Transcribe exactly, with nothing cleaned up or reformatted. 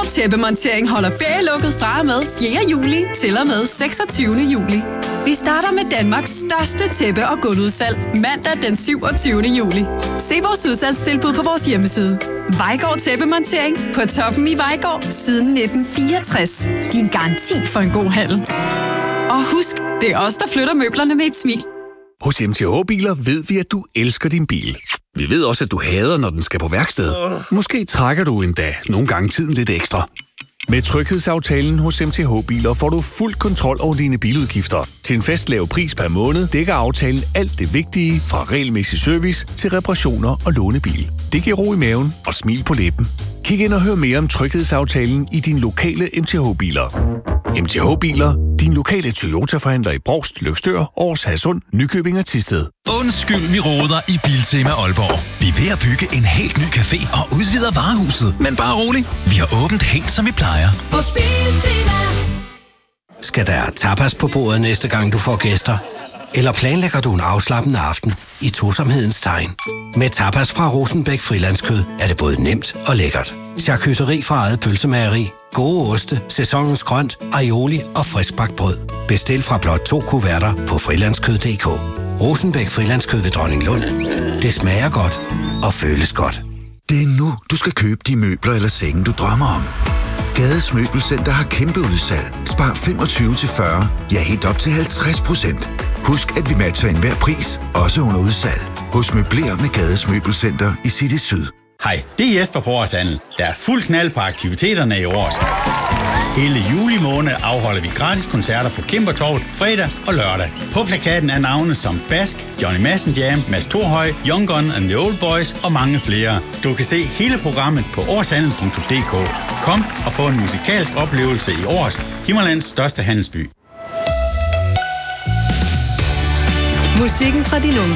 Vejgaard Tæppemontering holder ferielukket fra og med fjerde juli til og med seksogtyvende juli. Vi starter med Danmarks største tæppe- og gulvudsalg mandag den syvogtyvende juli. Se vores udsalgstilbud på vores hjemmeside. Vejgaard Tæppemontering på toppen i Vejgaard siden nitten fireogtres. Din garanti for en god handel. Og husk, det er os, der flytter møblerne med et smil. Hos M T H Biler ved vi, at du elsker din bil. Vi ved også, at du hader, når den skal på værksted. Måske trækker du endda nogle gange tiden lidt ekstra. Med tryghedsaftalen hos M T H Biler får du fuld kontrol over dine biludgifter. Til en fast lav pris per måned dækker aftalen alt det vigtige fra regelmæssig service til reparationer og lånebil. Det giver ro i maven og smil på læben. Kig ind og hør mere om tryghedsaftalen i din lokale M T H Biler. M T H Biler, din lokale Toyota-forhandler i Brovst, Løgstør, Aars, Hadsund, Nykøbing og Thisted. Undskyld, vi roder i Biltema Aalborg. Vi er ved at bygge en helt ny café og udvider varehuset. Men bare rolig, vi har åbent helt som vi plejer. Hos Biltema. Skal der tapas på bordet næste gang, du får gæster? Eller planlægger du en afslappende aften i tosomhedens tegn? Med tapas fra Rosenbæk Frilandskød er det både nemt og lækkert. Charcuterie fra eget pølsemageri, gode oste, sæsonens grønt, aioli og friskbagt brød. Bestil fra blot to kuverter på frilandskød punktum d k. Rosenbæk Frilandskød ved Dronninglund. Det smager godt og føles godt. Det er nu, du skal købe de møbler eller senge, du drømmer om. Gades Møbelcenter har kæmpe udsalg. Spar femogtyve til fyrre, ja helt op til halvtreds procent. Husk, at vi matcher enhver pris, også under udsalg. Hos Møbler med Gades Møbelcenter i City Syd. Hej, det er Jesper fra Årshandel. Der er fuld knald på aktiviteterne i Års. Hele juli måned afholder vi gratis koncerter på Kimbertorvet fredag og lørdag. På plakaten er navne som Bask, Johnny Madsen Jam, Mads Thorhøj, Young Gun and the Old Boys og mange flere. Du kan se hele programmet på årshandel punktum d k. Kom og få en musikalsk oplevelse i Års, Himmerlands største handelsby. Musikken fra din unge.